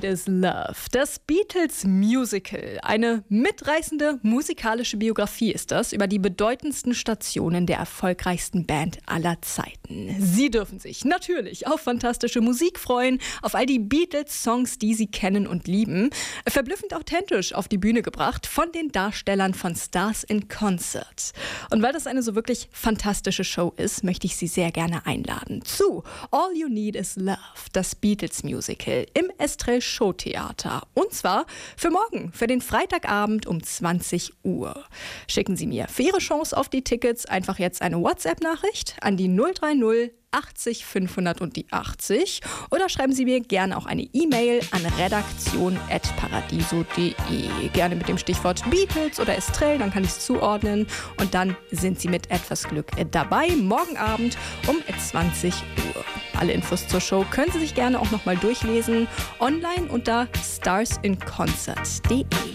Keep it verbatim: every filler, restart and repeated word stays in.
Need Is Love. Das Beatles Musical. Eine mitreißende musikalische Biografie ist das über die bedeutendsten Stationen der erfolgreichsten Band aller Zeiten. Sie dürfen sich natürlich auf fantastische Musik freuen, auf all die Beatles-Songs, die Sie kennen und lieben. Verblüffend authentisch auf die Bühne gebracht von den Darstellern von Stars in Concert. Und weil das eine so wirklich fantastische Show ist, möchte ich Sie sehr gerne einladen zu All You Need Is Love, das Beatles Musical im Estrell Showtheater. Und zwar für morgen, für den Freitagabend um zwanzig Uhr. Schicken Sie mir für Ihre Chance auf die Tickets einfach jetzt eine WhatsApp-Nachricht an die null drei null achtzig fünfhundert und die achtzig oder schreiben Sie mir gerne auch eine E-Mail an redaktion at paradiso punkt de. Gerne mit dem Stichwort Beatles oder Estrell, dann kann ich es zuordnen und dann sind Sie mit etwas Glück dabei. Morgen Abend um zwanzig Uhr. Alle Infos zur Show können Sie sich gerne auch nochmal durchlesen, online unter starsinconcert punkt de.